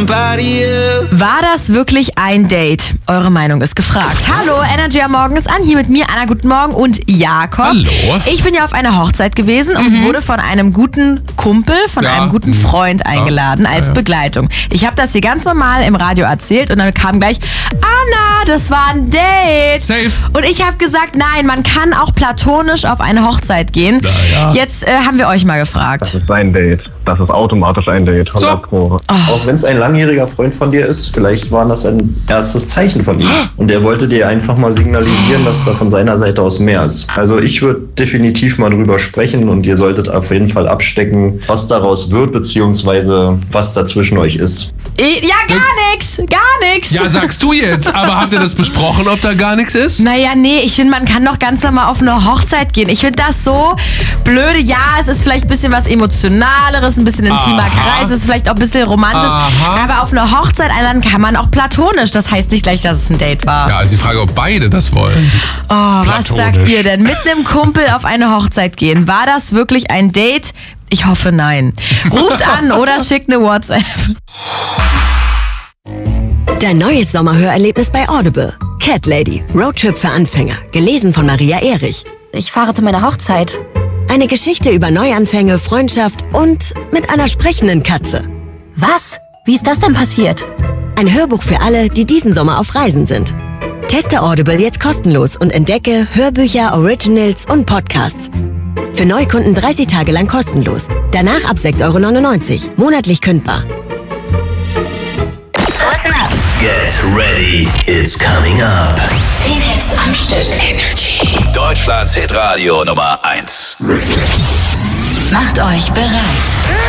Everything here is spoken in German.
somebody else. War das wirklich ein Date? Eure Meinung ist gefragt. Hallo, Energy am Morgen ist an. Hier mit mir, Anna, guten Morgen und Jakob. Hallo. Ich bin ja auf einer Hochzeit gewesen und wurde von einem guten Kumpel, von einem guten Freund eingeladen als Begleitung. Ich habe das hier ganz normal im Radio erzählt und dann kam gleich, Anna, das war ein Date. Safe. Und ich habe gesagt, nein, man kann auch platonisch auf eine Hochzeit gehen. Ja. Jetzt haben wir euch mal gefragt. Das ist ein Date. Das ist automatisch ein Date. 100 Pro. Auch wenn es ein langjähriger Freund von dir ist, vielleicht war das ein erstes Zeichen von ihm. Und er wollte dir einfach mal signalisieren, dass da von seiner Seite aus mehr ist. Also ich würde definitiv mal drüber sprechen und ihr solltet auf jeden Fall abstecken, was daraus wird, beziehungsweise was da zwischen euch ist. Ja, gar nichts. Ja, sagst du jetzt. Aber habt ihr das besprochen, ob da gar nichts ist? Naja, nee, ich finde, man kann doch ganz normal auf eine Hochzeit gehen. Ich finde das so blöde. Ja, es ist vielleicht ein bisschen was Emotionaleres, ein bisschen intimer Kreis, es ist vielleicht auch ein bisschen romantisch. Aber auf eine Hochzeit einladen kann man auch platonisch. Das heißt nicht gleich, dass es ein Date war. Ja, ist die Frage, ob beide das wollen. Oh, was sagt ihr denn? Mit einem Kumpel auf eine Hochzeit gehen. War das wirklich ein Date? Ich hoffe, nein. Ruft an oder schickt eine WhatsApp. Dein neues Sommerhörerlebnis bei Audible. Cat Lady, Roadtrip für Anfänger. Gelesen von Maria Erich. Ich fahre zu meiner Hochzeit. Eine Geschichte über Neuanfänge, Freundschaft und mit einer sprechenden Katze. Was? Wie ist das denn passiert? Ein Hörbuch für alle, die diesen Sommer auf Reisen sind. Teste Audible jetzt kostenlos und entdecke Hörbücher, Originals und Podcasts. Für Neukunden 30 Tage lang kostenlos. Danach ab 6,99 €. Monatlich kündbar. Listen up. Get ready, it's coming up. 10 Hits am Stück. Energy. Deutschlands Hitradio Nummer 1. Macht euch bereit.